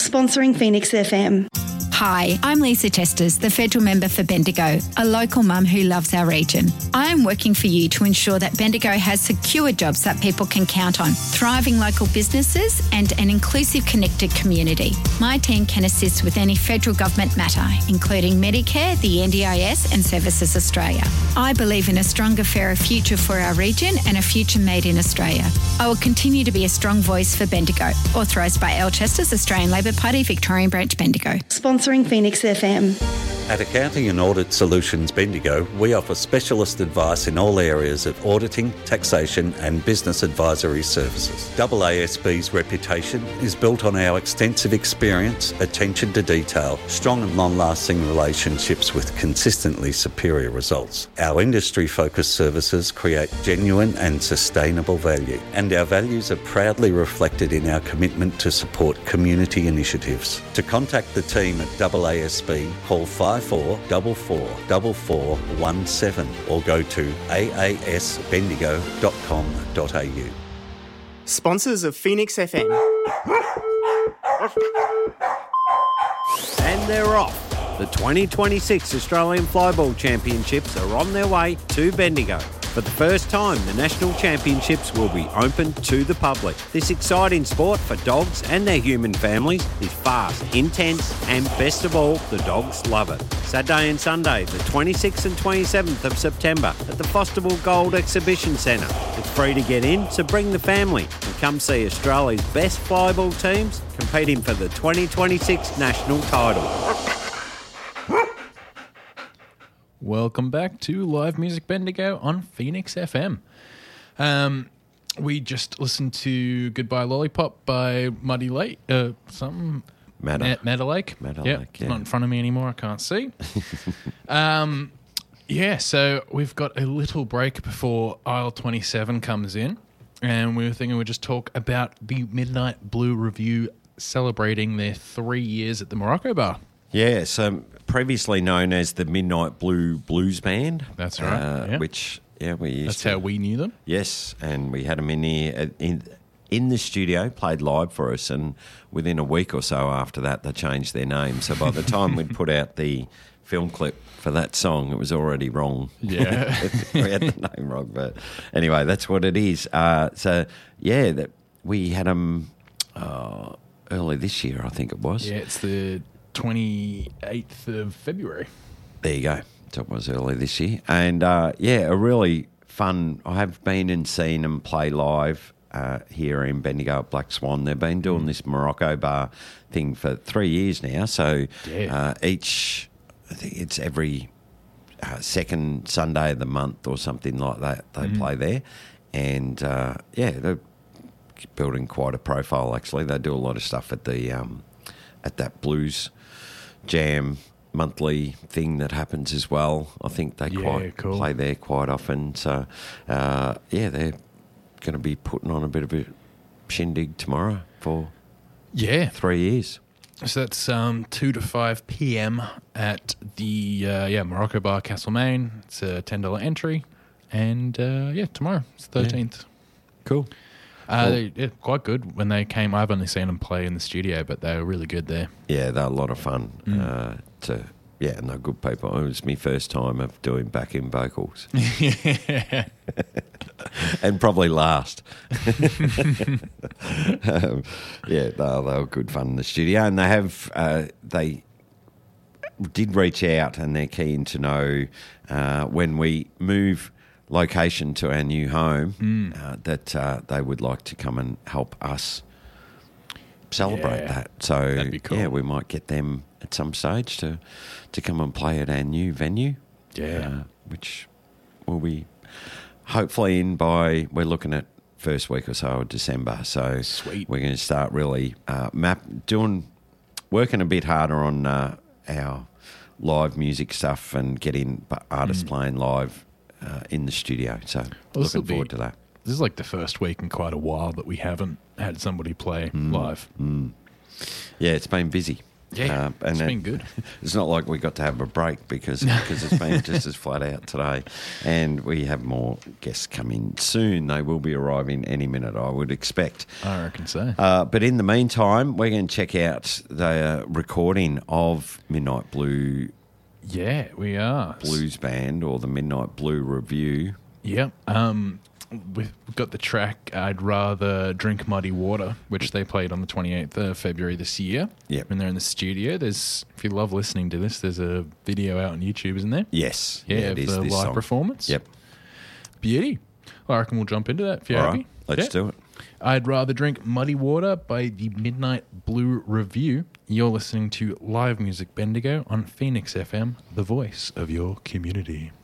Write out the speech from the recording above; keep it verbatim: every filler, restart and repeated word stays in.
Sponsoring Phoenix F M. Hi, I'm Lisa Chesters, the federal member for Bendigo, a local mum who loves our region. I am working for you to ensure that Bendigo has secure jobs that people can count on, thriving local businesses and an inclusive, connected community. My team can assist with any federal government matter, including Medicare, the N D I S and Services Australia. I believe in a stronger, fairer future for our region and a future made in Australia. I will continue to be a strong voice for Bendigo. Authorised by L Chesters, Australian Labor Party, Victorian Branch, Bendigo. Sponsoring Phoenix F M. At Accounting and Audit Solutions Bendigo, we offer specialist advice in all areas of auditing, taxation and business advisory services. A A S B's reputation is built on our extensive experience, attention to detail, strong and long-lasting relationships with consistently superior results. Our industry-focused services create genuine and sustainable value, and our values are proudly reflected in our commitment to support community initiatives. To contact the team at A A S B, call five four four four four four one seven or go to a a s bendigo dot com dot a u. Sponsors of Phoenix F M. And they're off. The twenty twenty-six Australian Flyball Championships are on their way to Bendigo. For the first time, the National Championships will be open to the public. This exciting sport for dogs and their human families is fast, intense, and best of all, the dogs love it. Saturday and Sunday, the twenty-sixth and twenty-seventh of September at the Fosterville Gold Exhibition Centre. It's free to get in, so bring the family and come see Australia's best flyball teams competing for the twenty twenty-six national title. Welcome back to Live Music Bendigo on Phoenix F M. Um, we just listened to Goodbye Lollipop by Muddy Lake, uh, something. Madder. Ma- Madder Lake. Madder yep, Lake, it's yeah. not in front of me anymore, I can't see. um, yeah, so we've got a little break before aisle twenty-seven comes in, and we were thinking we'd just talk about the Midnight Blue Review celebrating their three years at the Morocco Bar. Yeah, so previously known as the Midnight Blue Blues Band. That's right, Uh, yeah. Which, yeah, we used That's to. how we knew them. Yes, and we had them in here in, in the studio, played live for us, and within a week or so after that, they changed their name. So by the time we'd put out the film clip for that song, it was already wrong. Yeah. We had the name wrong, but anyway, that's what it is. Uh, so, yeah, that we had them uh, early this year, I think it was. Yeah, it's the twenty-eighth of February. There you go. So it was early this year. And, uh, yeah, a really fun... I have been and seen them play live uh, here in Bendigo at Black Swan. They've been doing mm. this Morocco Bar thing for three years now. So yeah. uh, each... I think it's every uh, second Sunday of the month or something like that they mm. play there. And, uh, yeah, they're building quite a profile, actually. They do a lot of stuff at the um, at that blues jam monthly thing that happens as well. I think they Yeah, quite cool. play there quite often. So, uh, yeah, they're going to be putting on a bit of a shindig tomorrow for Yeah. three years. So that's um, two to five p.m. at the uh, yeah Morocco Bar, Castlemaine. It's a ten dollars entry. And, uh, yeah, tomorrow. It's thirteenth. Cool. Uh, Cool. they, yeah, quite good when they came. I've only seen them play in the studio, but they were really good there. Yeah, they're a lot of fun. Mm. Uh, to yeah, and they're good people. It was my first time of doing backing vocals, yeah. and probably last. um, yeah, they, they were good fun in the studio, and they have uh, they did reach out, and they're keen to know uh, when we move location to our new home Mm. uh, that uh, they would like to come and help us celebrate Yeah, that. So that'd be cool. yeah, we might get them at some stage to to come and play at our new venue. Yeah. uh, which will be hopefully in by we're looking at first week or so of December. So Sweet. we're going to start really uh, map doing working a bit harder on uh, our live music stuff and getting artists Mm. playing live uh, in the studio. So this'll looking be- forward to that. This is like the first week in quite a while that we haven't had somebody play Mm. live. Mm. Yeah, it's been busy. Yeah, Uh, and it's then- been good. It's not like we got to have a break because because it's been just as flat out today. And we have more guests coming soon. They will be arriving any minute, I would expect. I reckon so. Uh, but in the meantime, we're going to check out the recording of Midnight Blue Yeah, we are. Blues Band or the Midnight Blue Review. Yep. Um, we've got the track I'd Rather Drink Muddy Water, which they played on the twenty-eighth of February this year. Yep. When they're in the studio. There's, if you love listening to this, there's a video out on YouTube, isn't there? Yes. Yeah, it of is the this live song. performance. Yep. Beauty. Well, I reckon we'll jump into that if you're All happy. right, let's Yeah. do it. I'd Rather Drink Muddy Water by the Midnight Blue Review. You're listening to live music Bendigo on Phoenix F M, the voice of your community.